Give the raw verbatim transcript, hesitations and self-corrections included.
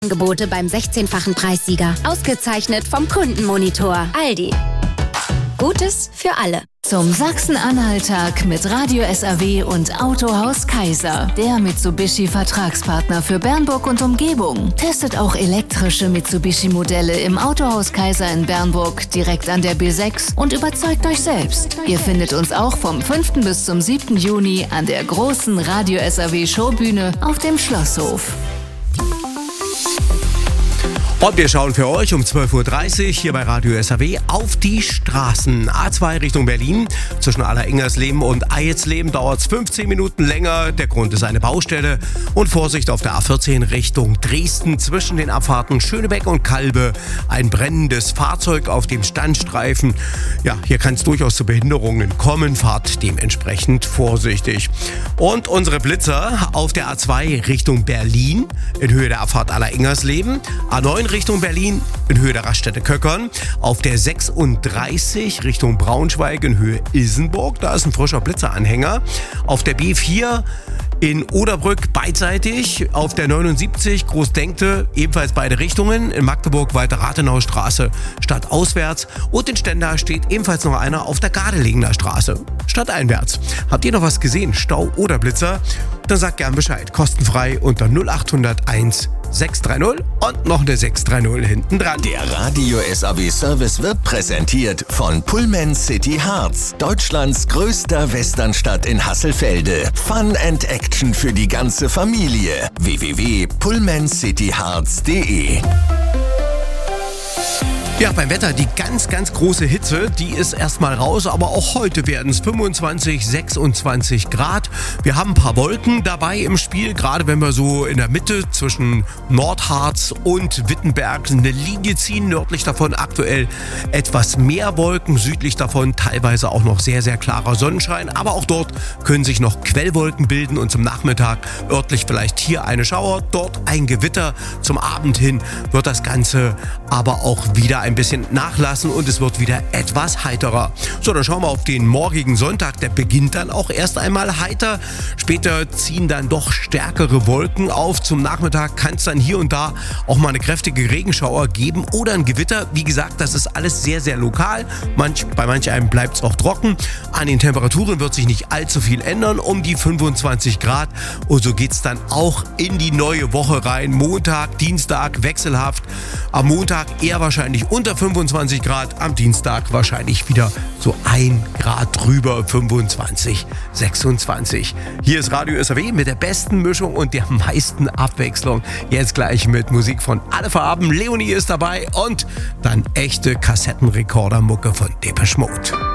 Angebote beim sechzehnfachen Preissieger. Ausgezeichnet vom Kundenmonitor. Aldi. Gutes für alle. Zum Sachsen-Anhalt-Tag mit Radio S R W und Autohaus Kaiser. Der Mitsubishi-Vertragspartner für Bernburg und Umgebung. Testet auch elektrische Mitsubishi-Modelle im Autohaus Kaiser in Bernburg direkt an der B sechs und überzeugt euch selbst. Ihr findet uns auch vom fünften bis zum siebten Juni an der großen Radio S R W Showbühne auf dem Schlosshof. Und wir schauen für euch um zwölf Uhr dreißig hier bei Radio S R W auf die Straßen. A zwei Richtung Berlin. Zwischen Alleringers-Leben und Eilsleben dauert es fünfzehn Minuten länger. Der Grund ist eine Baustelle. Und Vorsicht auf der A vierzehn Richtung Dresden. Zwischen den Abfahrten Schönebeck und Kalbe ein brennendes Fahrzeug auf dem Standstreifen. Ja, hier kann es durchaus zu Behinderungen kommen. Fahrt dementsprechend vorsichtig. Und unsere Blitzer auf der A zwei Richtung Berlin in Höhe der Abfahrt Alleringers-Leben. A neun Richtung Berlin in Höhe der Raststätte Köckern. Auf der sechsunddreißig Richtung Braunschweig in Höhe Ilsenburg. Da ist ein frischer Blitzeranhänger. Auf der B vier in Oderbrück beidseitig. Auf der neunundsiebzig Großdenkte ebenfalls beide Richtungen. In Magdeburg weiter Rathenauer Straße stadtauswärts. Und in Stendal steht ebenfalls noch einer auf der Gardelingener Straße stadteinwärts. Habt ihr noch was gesehen? Stau oder Blitzer? Dann sagt gern Bescheid. Kostenfrei unter null acht null eins sechs drei null und noch eine sechs drei null hinten dran. Der Radio S R W Service wird präsentiert von Pullman City Harz, Deutschlands größter Westernstadt in Hasselfelde. Fun and Action für die ganze Familie. w w w punkt pullman city harz punkt d e. Ja, beim Wetter die ganz, ganz große Hitze, die ist erstmal raus, aber auch heute werden es fünfundzwanzig, sechsundzwanzig Grad. Wir haben ein paar Wolken dabei im Spiel, gerade wenn wir so in der Mitte zwischen Nordharz und Wittenberg eine Linie ziehen. Nördlich davon aktuell etwas mehr Wolken, südlich davon teilweise auch noch sehr, sehr klarer Sonnenschein. Aber auch dort können sich noch Quellwolken bilden und zum Nachmittag örtlich vielleicht hier eine Schauer, dort ein Gewitter. Zum Abend hin wird das Ganze aber auch wieder ein ein bisschen nachlassen und es wird wieder etwas heiterer. So, dann schauen wir auf den morgigen Sonntag. Der beginnt dann auch erst einmal heiter. Später ziehen dann doch stärkere Wolken auf. Zum Nachmittag kann es dann hier und da auch mal eine kräftige Regenschauer geben oder ein Gewitter. Wie gesagt, das ist alles sehr, sehr lokal. Manch, bei manch einem bleibt es auch trocken. An den Temperaturen wird sich nicht allzu viel ändern, um die fünfundzwanzig Grad. Und so geht es dann auch in die neue Woche rein. Montag, Dienstag wechselhaft. Am Montag eher wahrscheinlich unter fünfundzwanzig Grad, am Dienstag wahrscheinlich wieder so ein Grad drüber, fünfundzwanzig, sechsundzwanzig. Hier ist Radio S R W mit der besten Mischung und der meisten Abwechslung. Jetzt gleich mit Musik von Alle Farben. Leonie ist dabei und dann echte Kassettenrekordermucke von Depeche Mode.